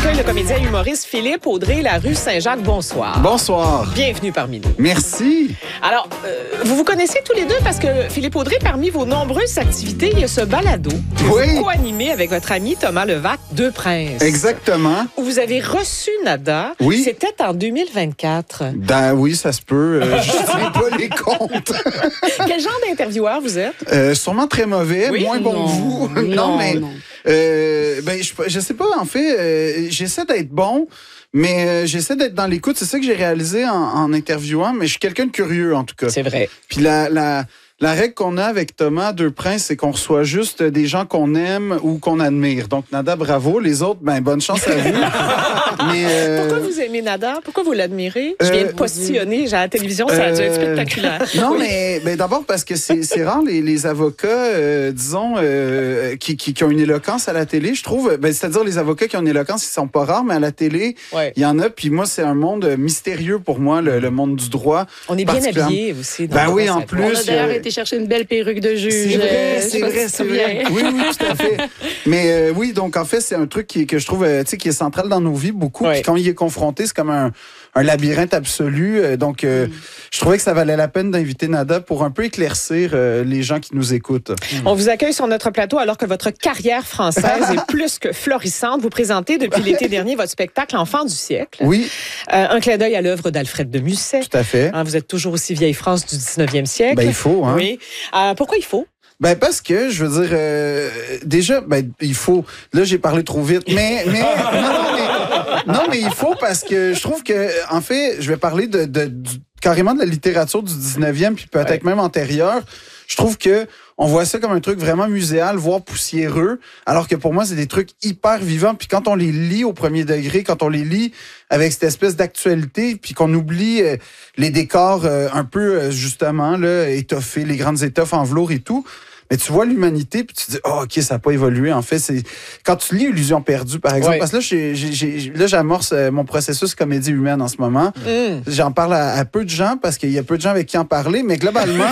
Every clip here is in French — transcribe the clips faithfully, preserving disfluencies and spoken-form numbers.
j'accueille le comédien humoriste Philippe Audrey Larue Saint-Jacques. Bonsoir. Bonsoir. Bienvenue parmi nous. Merci. Alors, euh, vous vous connaissez tous les deux parce que Philippe Audrey, parmi vos nombreuses activités, il y a ce balado que oui. vous co-animez avec votre ami Thomas Levac, Deux Princes. Exactement. Où vous avez reçu Nada. Oui. C'était en deux mille vingt-quatre. Ben oui, ça se peut. Euh, je ne sais pas les comptes. Quel genre d'intervieweur vous êtes? Euh, sûrement très mauvais, oui? moins bon non. que vous. Non, non mais non. Euh, ben je, je sais pas. En fait, euh, j'essaie d'être bon. Mais euh, j'essaie d'être dans l'écoute. C'est ça que j'ai réalisé en, en interviewant. Mais je suis quelqu'un de curieux, en tout cas. C'est vrai. Puis la, la, la règle qu'on a avec Thomas Deux Princes, c'est qu'on reçoit juste des gens qu'on aime ou qu'on admire. Donc, Nada, bravo. Les autres, ben bonne chance à vous. Mais, euh... Pourquoi vous aimez Nada? Pourquoi vous l'admirez? Je viens de postillonner. J'ai à la télévision, ça a dû être spectaculaire. Non, oui. mais ben, d'abord parce que c'est, c'est rare les, les avocats, euh, disons, euh, qui, qui, qui ont une éloquence à la télé, je trouve. Ben, c'est-à-dire les avocats qui ont une éloquence, ils sont pas rares, mais à la télé, il ouais. y en a. Puis moi, c'est un monde mystérieux pour moi, le, le monde du droit. On est bien habillés aussi. Ben oui, en plus. On a d'ailleurs été chercher une belle perruque de juge. C'est vrai, c'est vrai, c'est vrai. Oui, oui, tout à fait. Mais euh, oui, donc en fait, c'est un truc qui, que je trouve, euh, tu sais, qui est central dans nos vies beaucoup. Ouais. Puis quand il est confronté, c'est comme un, un labyrinthe absolu. Euh, donc, euh, mm. je trouvais que ça valait la peine d'inviter Nada pour un peu éclaircir euh, les gens qui nous écoutent. Mm. On vous accueille sur notre plateau alors que votre carrière française est plus que florissante. Vous présentez depuis l'été dernier votre spectacle Enfant du siècle. Oui. Euh, un clin d'œil à l'œuvre d'Alfred de Musset. Tout à fait. Hein, vous êtes toujours aussi vieille France du dix-neuvième siècle. Ben, il faut, hein. Oui. Euh, pourquoi il faut? Ben parce que je veux dire euh, déjà ben il faut là j'ai parlé trop vite mais mais non, non mais non mais il faut parce que je trouve que en fait je vais parler de, de du, carrément de la littérature du dix-neuvième puis peut-être ouais. même antérieure. Je trouve que on voit ça comme un truc vraiment muséal, voire poussiéreux, alors que pour moi, c'est des trucs hyper vivants. Puis quand on les lit au premier degré, quand on les lit avec cette espèce d'actualité, puis qu'on oublie euh, les décors euh, un peu, euh, justement, là, étoffés, les grandes étoffes en velours et tout, mais tu vois l'humanité, puis tu dis, oh, OK, ça n'a pas évolué. En fait, c'est quand tu lis Illusion perdue, par exemple, ouais. parce que là, j'ai, j'ai, là, j'amorce mon processus comédie humaine en ce moment. Mm. J'en parle à, à peu de gens, parce qu'il y a peu de gens avec qui en parler, mais globalement,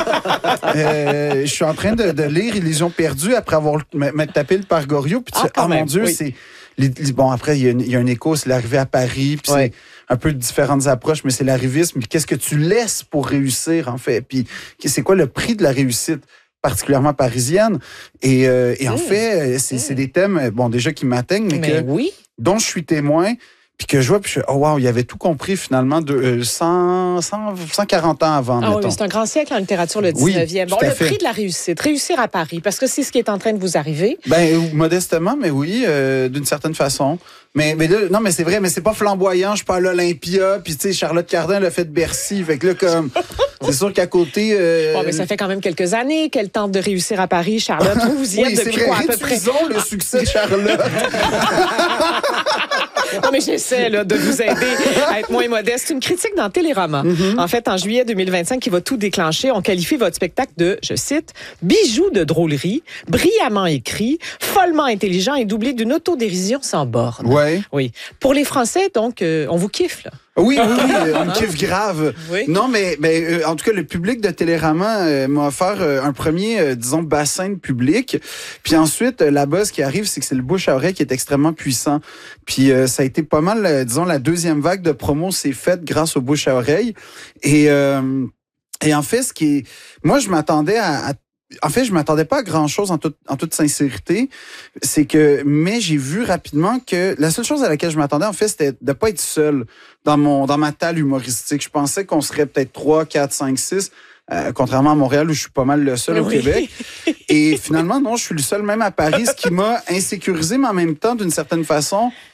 euh, je suis en train de, de lire Illusion perdue après avoir m'être tapé le par Goriot, puis tu ah, dis, oh mon Dieu, oui. c'est... Les, bon, après, il y, y a un écho, c'est l'arrivée à Paris, puis ouais. c'est un peu de différentes approches, mais c'est l'arrivisme. Puis qu'est-ce que tu laisses pour réussir, en fait? Puis c'est quoi le prix de la réussite? Particulièrement parisienne. Et, euh, et en mmh. fait, c'est, mmh. c'est des thèmes, bon, déjà qui m'atteignent, mais, mais que, oui. dont je suis témoin, puis que je vois, puis je suis, oh wow, il avait tout compris finalement de euh, cent, cent, cent quarante ans avant, ah, mettons. Oui, mais c'est un grand siècle en littérature, le dix-neuvième. Oui, bon, le fait. prix de la réussite, réussir à Paris, parce que c'est ce qui est en train de vous arriver. Ben, modestement, mais oui, euh, d'une certaine façon. Mais, mais là, non, mais c'est vrai, mais c'est pas flamboyant. Je suis pas à l'Olympia, puis tu sais, Charlotte Cardin l'a fait de Bercy. Fait que là, comme, c'est sûr qu'à côté... Euh... Bon, mais ça fait quand même quelques années qu'elle tente de réussir à Paris, Charlotte. Vous, vous y êtes oui, depuis vrai. quoi, à peu près? Disons le succès de Charlotte. Non, mais j'essaie là, de vous aider à être moins modeste. C'est une critique dans Télérama. Mm-hmm. En fait, en juillet deux mille vingt-cinq, qui va tout déclencher, on qualifie votre spectacle de, je cite, « bijou de drôlerie, brillamment écrit, follement intelligent et doublé d'une autodérision sans borne. » Ouais. Oui. Pour les Français, donc, euh, on vous kiffe, là. Oui, oui, oui, on me kiffe grave. Oui. Non, mais, mais euh, en tout cas, le public de Télérama euh, m'a offert euh, un premier, euh, disons, bassin de public. Puis ensuite, euh, la buzz qui arrive, c'est que c'est le bouche à oreille qui est extrêmement puissant. Puis euh, ça a été pas mal, euh, disons, la deuxième vague de promo s'est faite grâce au bouche à oreille. Et, euh, et en fait, ce qui est... Moi, je m'attendais à... à En fait, je m'attendais pas à grand-chose en, tout, en toute sincérité. C'est que, mais j'ai vu rapidement que la seule chose à laquelle je m'attendais, en fait, c'était de pas être seul dans mon dans ma talle humoristique. Je pensais qu'on serait peut-être trois, quatre, cinq, six, euh, contrairement à Montréal où je suis pas mal le seul oui. au Québec. Et finalement, non, je suis le seul même à Paris, ce qui m'a insécurisé, mais en même temps, d'une certaine façon,